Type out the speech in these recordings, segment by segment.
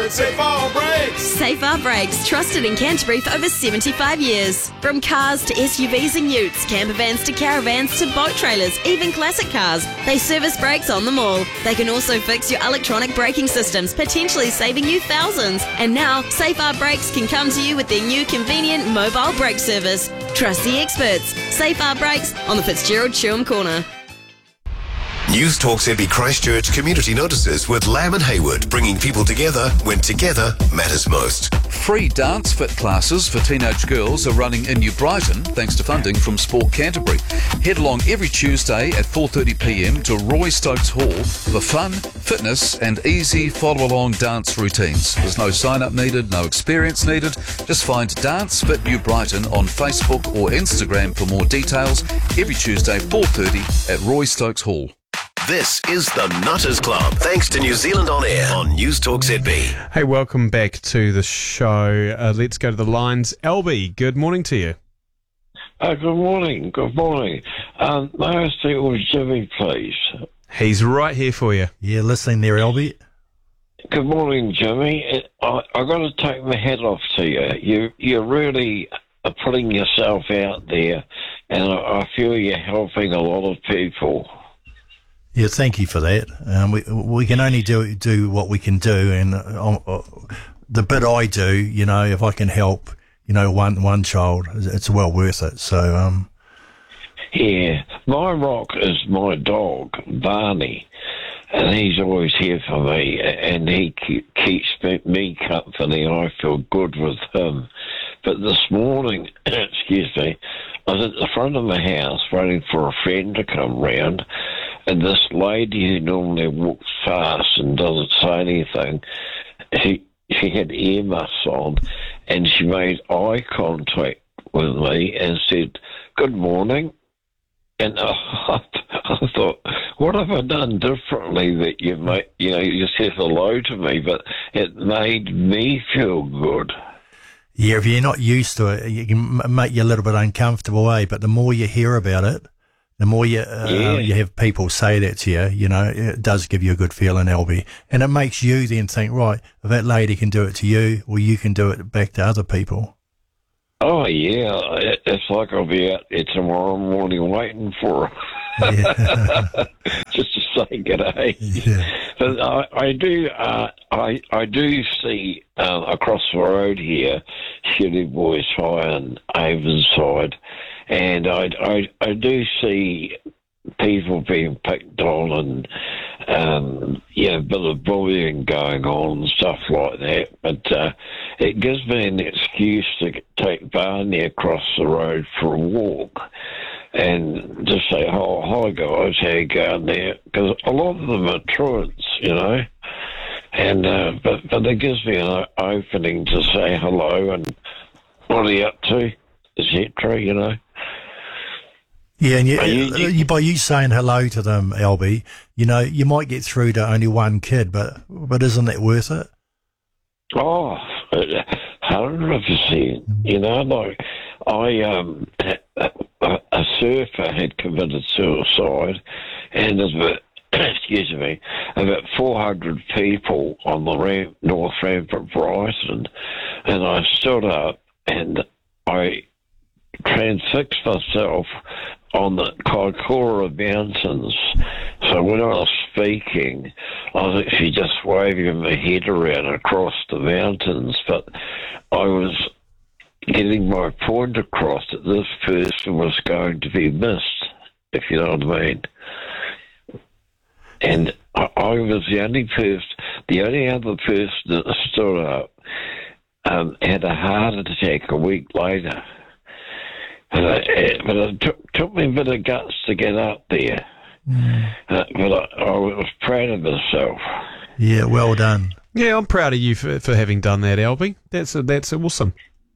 at Safar Brakes. Safar Brakes, trusted in Canterbury for over 75 years. From cars to SUVs and utes, camper vans to caravans to boat trailers, even classic cars, they service brakes on them all. They can also fix your electronic braking systems, potentially saving you thousands. And now, Safar Brakes can come to you with their new convenient mobile brake service. Trust the experts. Safar Brakes on the Fitzgerald Chewham Corner. News Talk ZB Christchurch community notices with Lamb and Hayward, bringing people together when together matters most. Free dance fit classes for teenage girls are running in New Brighton thanks to funding from Sport Canterbury. Head along every Tuesday at 4:30pm to Roy Stokes Hall for fun, fitness and easy follow-along dance routines. There's no sign-up needed, no experience needed. Just find Dance Fit New Brighton on Facebook or Instagram for more details. Every Tuesday 4:30 at Roy Stokes Hall. This is the Nutters Club, thanks to New Zealand On Air on News Talk ZB. Hey, welcome back to the show. Let's go to the lines. Albie, good morning to you. Good morning. Good morning. May I speak with Jimmy, please? He's right here for you. Yeah, listening there, Albie. Good morning, Jimmy. I've got to take my hat off to you. You really are putting yourself out there, and I feel you're helping a lot of people. Yeah, thank you for that. We can only do what we can do, and the bit I do, you know, if I can help, you know, one child, it's well worth it. So, yeah, my rock is my dog, Barney, and he's always here for me, and he keeps me company, and I feel good with him. But this morning, excuse me, I was at the front of my house waiting for a friend to come round, and this lady who normally walks fast and doesn't say anything, she had earmuffs on, and she made eye contact with me and said, "Good morning." And I thought, what have I done differently that you said hello to me? But it made me feel good. yeah, if you're not used to it, it can make you a little bit uncomfortable, But the more you hear about it, the more you have people say that to you, you know, it does give you a good feeling, LB. And it makes you then think, right, if that lady can do it to you, well, you can do it back to other people. Oh, yeah. It's like I'll be out there tomorrow morning waiting for her. Yeah. Just to say g'day. Yeah. But I do see across the road here, Shitty Boys High and Avonside, and I do see people being picked on and a bit of bullying going on and stuff like that. But it gives me an excuse to take Barney across the road for a walk and just say, "Oh, hi guys, how you going there?" Because a lot of them are truants, you know. And but it gives me an opening to say hello and what are you up to, etc. You know. Yeah, and by you saying hello to them, LB, you know, you might get through to only one kid, but isn't that worth it? Oh, 100%. You know, like a surfer had committed suicide, and there's about 400 people on the North Ramp at Brighton, and I stood up and I transfixed myself on the Kaikoura Mountains. So when I was speaking, I was actually just waving my head around across the mountains, but I was getting my point across that this person was going to be missed, if you know what I mean. And I was the only other person that stood up had a heart attack a week later. But it took me a bit of guts to get up there. But I was proud of myself. Yeah, well done. Yeah, I'm proud of you for having done that, Albie. That's awesome.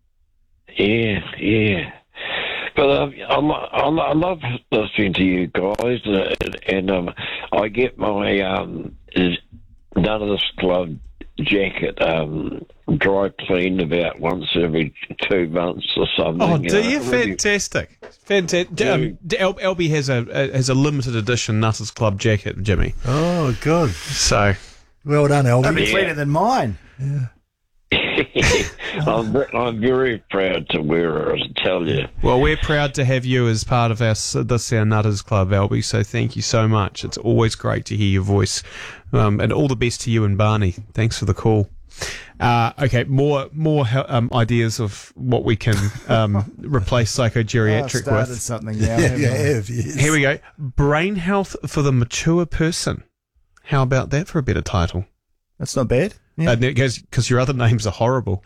Yeah. But I love listening to you guys, and I get my Nutters Club jacket dry cleaned about once every 2 months or something. Oh, do you? Fantastic. Albie has a limited edition Nutters Club jacket, Jimmy. Oh, good. So well done, Albie. That'd be cleaner than mine. I'm very proud to wear her, I tell you. Well, we're proud to have you as part of the Our Nutters Club, Albie, so thank you so much. It's always great to hear your voice. And all the best to you and Barney. Thanks for the call. Okay, more ideas of what we can replace psychogeriatric started with. Something now. Yes. Here we go. Brain health for the mature person. How about that for a better title? That's not bad. Yeah. Because your other names are horrible.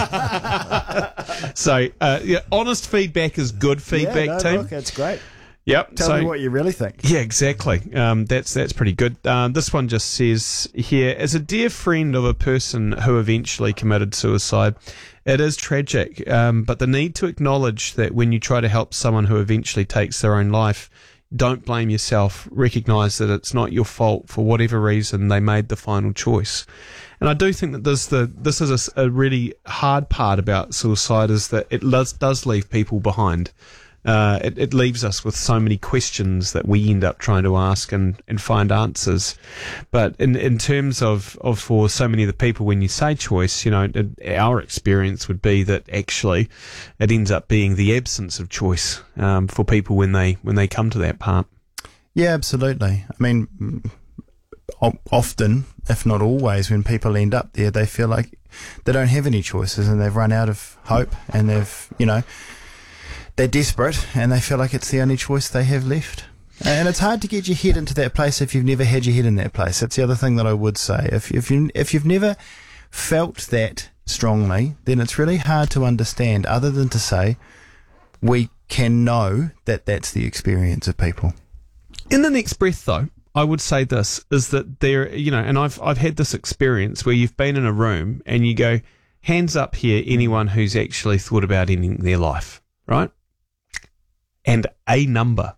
So, honest feedback is good feedback, team. Look, that's great. Yep. Tell me what you really think. Yeah, exactly. That's pretty good. This one just says here, as a dear friend of a person who eventually committed suicide, it is tragic, but the need to acknowledge that when you try to help someone who eventually takes their own life, don't blame yourself. Recognise that it's not your fault for whatever reason they made the final choice. And I do think that this is a really hard part about suicide, is that it does leave people behind. It leaves us with so many questions that we end up trying to ask and find answers. But in terms of for so many of the people, when you say choice, our experience would be that actually it ends up being the absence of choice for people when they come to that part. Yeah, absolutely. I mean, often, if not always, when people end up there, they feel like they don't have any choices and they've run out of hope and they're desperate and they feel like it's the only choice they have left. And it's hard to get your head into that place if you've never had your head in that place. That's the other thing that I would say. If you've never felt that strongly, then it's really hard to understand, other than to say we can know that that's the experience of people. In the next breath, though, I would say this, is that there, and I've had this experience where you've been in a room and you go, hands up here, anyone who's actually thought about ending their life, right? And a number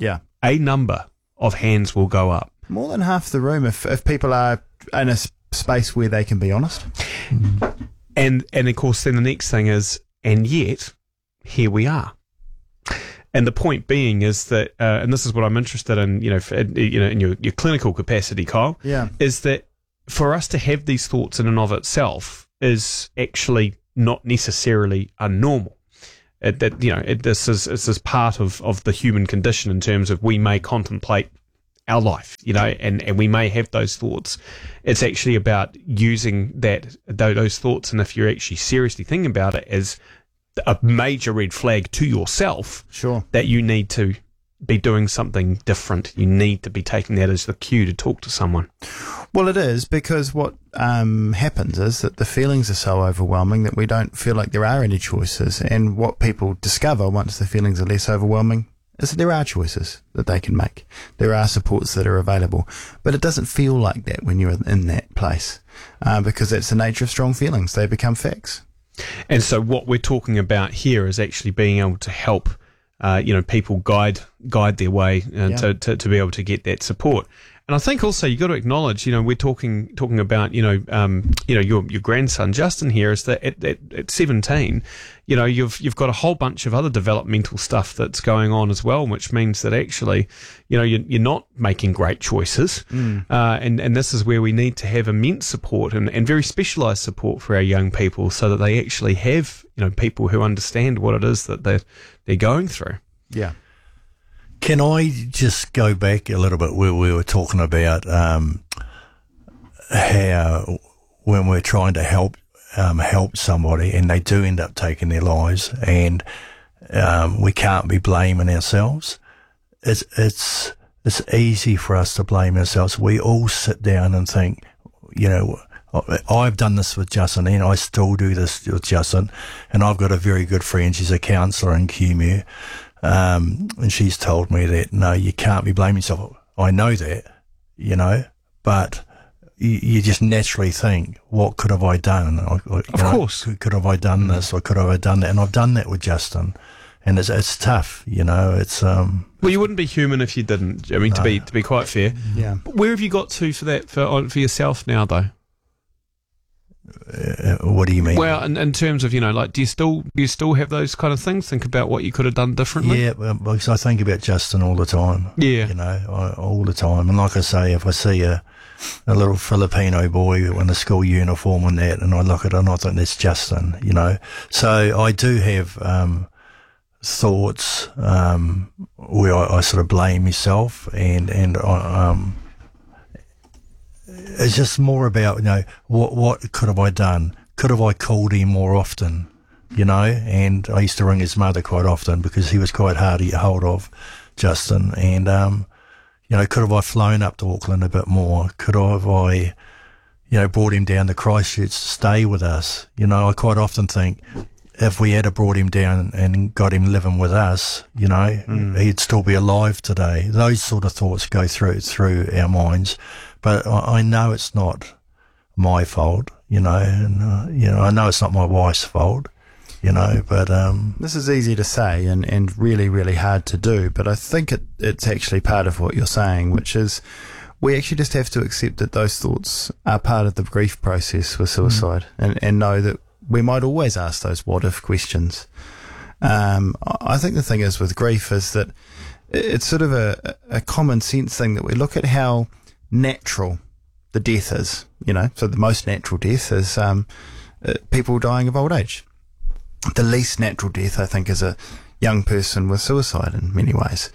of hands will go up. More than half the room if people are in a space where they can be honest. And of course, then the next thing is, and yet, here we are. And the point being is that, and this is what I'm interested in, in your clinical capacity, Kyle, is that for us to have these thoughts in and of itself is actually not necessarily unnormal. This is part of the human condition, in terms of we may contemplate our life, and we may have those thoughts. It's actually about using those thoughts, and if you're actually seriously thinking about it, as a major red flag to yourself, sure, that you need to be doing something different. You need to be taking that as the cue to talk to someone. Well, it is, because what happens is that the feelings are so overwhelming that we don't feel like there are any choices. And what people discover once the feelings are less overwhelming is that there are choices that they can make. There are supports that are available. But it doesn't feel like that when you're in that place, because that's the nature of strong feelings. They become facts. And so what we're talking about here is actually being able to help people guide their way to be able to get that support. And I think also you've got to acknowledge, we're talking about, your grandson Justin here, is that at 17, you've got a whole bunch of other developmental stuff that's going on as well, which means that actually, you're not making great choices. And this is where we need to have immense support and very specialised support for our young people, so that they actually have, people who understand what it is that they're going through. Yeah. Can I just go back a little bit where we were talking about how when we're trying to help somebody and they do end up taking their lives, and we can't be blaming ourselves. It's easy for us to blame ourselves. We all sit down and think, I've done this with Justin, and I still do this with Justin, and I've got a very good friend. She's a counsellor in QMU. And she's told me that, no, you can't be blaming yourself. I know that, but you just naturally think, what could have I done? Of course. Could have I done this, or could have I done that? And I've done that with Justin. And it's tough, it's... Well, you wouldn't be human if you didn't. I mean, no. to be quite fair. Yeah. But where have you got to for that, for yourself now, though? What do you mean? Well, in terms of, like, do you still have those kind of things? Think about what you could have done differently? Yeah, because I think about Justin all the time. Yeah. All the time. And like I say, if I see a little Filipino boy in a school uniform and that, and I look at it and I think that's Justin, So I do have thoughts where I sort of blame myself, and it's just more about, what could have I done? Could have I called him more often? And I used to ring his mother quite often because he was quite hard to get hold of, Justin. And, could have I flown up to Auckland a bit more? Could have I, brought him down to Christchurch to stay with us? I quite often think if we had brought him down and got him living with us, he'd still be alive today. Those sort of thoughts go through our minds. But I know it's not my fault, and, I know it's not my wife's fault, but... This is easy to say and really, really hard to do, but I think it's actually part of what you're saying, which is we actually just have to accept that those thoughts are part of the grief process with suicide, and know that we might always ask those what-if questions. I think the thing is with grief is that it's sort of a common sense thing that we look at how natural the death is, so the most natural death is people dying of old age. The least natural death, I think, is a young person with suicide in many ways.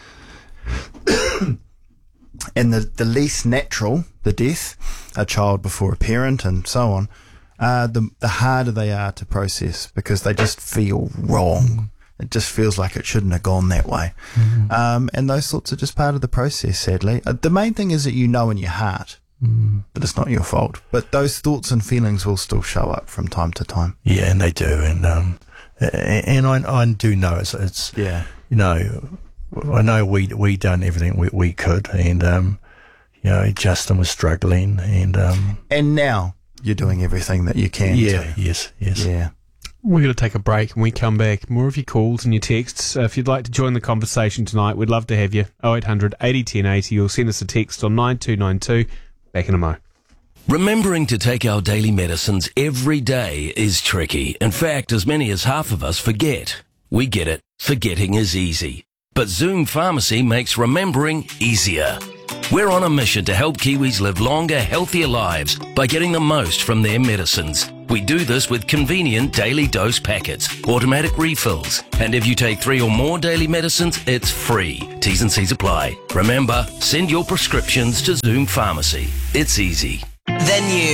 And the least natural, the death, a child before a parent and so on, the harder they are to process because they just feel wrong. It just feels like it shouldn't have gone that way. And those thoughts are just part of the process, sadly. The main thing is that in your heart that it's not your fault. But those thoughts and feelings will still show up from time to time. Yeah, and they do. And I do know it's I know we done everything we could. And, Justin was struggling. And now you're doing everything that you can. Yeah, yes. Yeah. We're going to take a break. and we come back, more of your calls and your texts. If you'd like to join the conversation tonight, we'd love to have you. 0800 80 10 80, or send us a text on 9292. Back in a mo. Remembering to take our daily medicines every day is tricky. In fact, as many as half of us forget. We get it. Forgetting is easy. But Zoom Pharmacy makes remembering easier. We're on a mission to help Kiwis live longer, healthier lives by getting the most from their medicines. We do this with convenient daily dose packets, automatic refills, and if you take 3 or more daily medicines, it's free. T's and C's apply. Remember, send your prescriptions to Zoom Pharmacy. It's easy. The new